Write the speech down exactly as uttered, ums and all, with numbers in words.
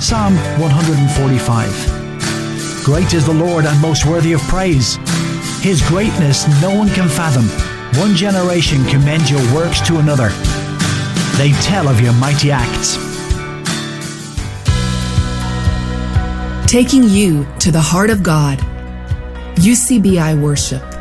Psalm one forty-five. Great is the Lord and most worthy of praise. His greatness no one can fathom. One generation commends your works to another. They tell of your mighty acts. Taking you to the heart of God. U C B I Worship.